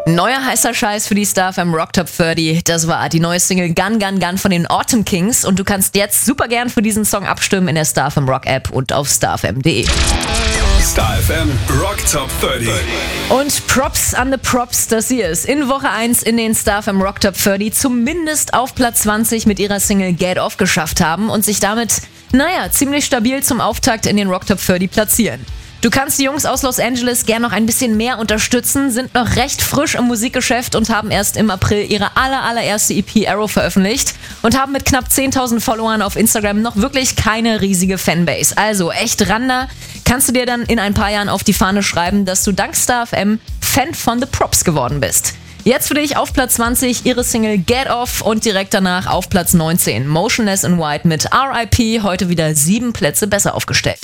Neuer heißer Scheiß für die Star FM Rock Top 30. Das war die neue Single Gun Gun Gun von den Autumn Kings. Und du kannst jetzt super gern für diesen Song abstimmen in der Star FM Rock App und auf starfm.de. Star FM Rock Top 30. Und Props an the Props, dass sie es in Woche 1 in den Star FM Rock Top 30 zumindest auf Platz 20 mit ihrer Single Get Off geschafft haben und sich damit, ziemlich stabil zum Auftakt in den Rock Top 30 platzieren. Du kannst die Jungs aus Los Angeles gern noch ein bisschen mehr unterstützen, sind noch recht frisch im Musikgeschäft und haben erst im April ihre allererste EP Arrow veröffentlicht und haben mit knapp 10.000 Followern auf Instagram noch wirklich keine riesige Fanbase. Also echt ran da, kannst du dir dann in ein paar Jahren auf die Fahne schreiben, dass du dank Star FM Fan von The Props geworden bist. Jetzt für dich auf Platz 20 ihre Single Get Off und direkt danach auf Platz 19 Motionless in White mit RIP, heute wieder 7 Plätze besser aufgestellt.